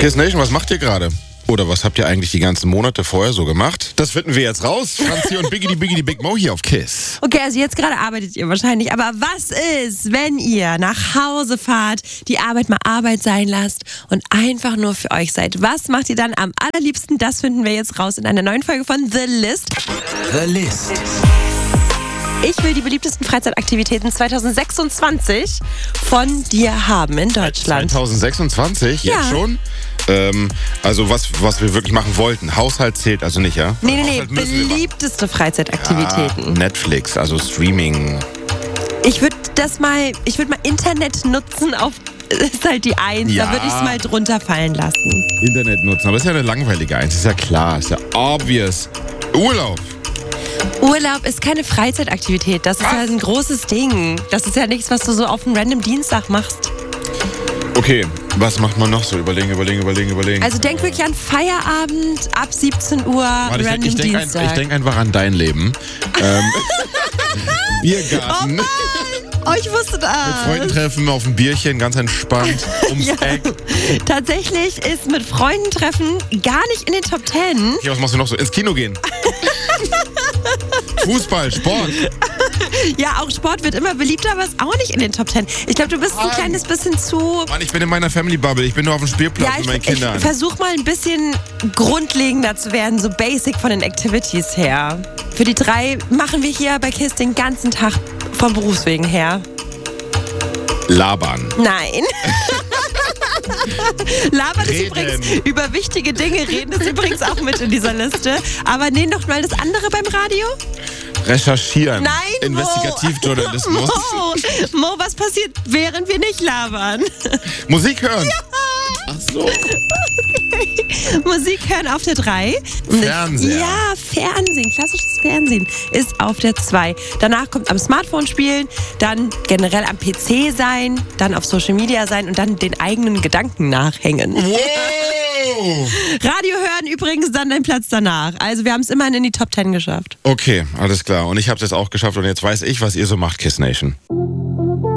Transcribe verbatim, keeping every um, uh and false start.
Kiss Nation, was macht ihr gerade? Oder was habt ihr eigentlich die ganzen Monate vorher so gemacht? Das finden wir jetzt raus. Franzi und Biggity Biggity Big Mo hier auf Kiss. Okay, also jetzt gerade arbeitet ihr wahrscheinlich. Aber was ist, wenn ihr nach Hause fahrt, die Arbeit mal Arbeit sein lasst und einfach nur für euch seid? Was macht ihr dann am allerliebsten? Das finden wir jetzt raus in einer neuen Folge von The List. The List. Ich will die beliebtesten Freizeitaktivitäten zwanzig sechsundzwanzig von dir haben in Deutschland. zwanzig sechsundzwanzig? Jetzt Ja. schon? Ähm, also was, was wir wirklich machen wollten. Haushalt zählt also nicht, ja? Nee, nee, nee, Haushalt müssen wir machen. beliebteste Freizeitaktivitäten. Ah, Netflix, also Streaming. Ich würde das mal, ich würde mal Internet nutzen auf, ist halt die Eins, Ja. da würde ich es mal drunter fallen lassen. Internet nutzen, aber ist ja eine langweilige Eins, ist ja klar, ist ja obvious. Urlaub. Urlaub ist keine Freizeitaktivität, das ist Was? ja ein großes Ding. Das ist ja nichts, was du so auf einen random Dienstag machst. Okay, was macht man noch so? Überlegen, überlegen, überlegen, überlegen. Also denk wirklich an Feierabend ab siebzehn Uhr, Warte, ich random denk, ich denk, ein, Dienstag. ich denk einfach an dein Leben. ähm, Biergarten. Oh, ich wusste das. Mit Freunden treffen, auf ein Bierchen, ganz entspannt, ums Ja. Eck. Tatsächlich ist mit Freunden treffen gar nicht in den Top Ten. Okay, was machst du noch so? Ins Kino gehen. Fußball, Sport. Ja, auch Sport wird immer beliebter, aber ist auch nicht in den Top Ten. Ich glaube, du bist ein Mann. kleines bisschen zu... Mann, ich bin in meiner Family Bubble. Ich bin nur auf dem Spielplatz Ja, mit meinen ich, ich Kindern. versuche mal ein bisschen grundlegender zu werden, so basic von den Activities her. Für die drei machen wir hier bei KISS den ganzen Tag vom Berufswegen her. Labern. Nein. Labern ist Reden. übrigens über wichtige Dinge reden, ist übrigens auch mit in dieser Liste. Aber nehmen doch mal das andere beim Radio. Recherchieren. Nein, Investigativjournalismus. Mo. Mo, was passiert, während wir nicht labern? Musik hören. Ach so. Musik hören auf der drei. Fernseher. Ja, Fernsehen, klassisches Fernsehen ist auf der zwei. Danach kommt am Smartphone spielen, dann generell am P C sein, dann auf Social Media sein und dann den eigenen Gedanken nachhängen. Wow. Radio hören übrigens dann den Platz danach. Also wir haben es immerhin in die Top Ten geschafft. Okay, alles klar. Und ich habe es jetzt auch geschafft und jetzt weiß ich, was ihr so macht, Kiss Nation.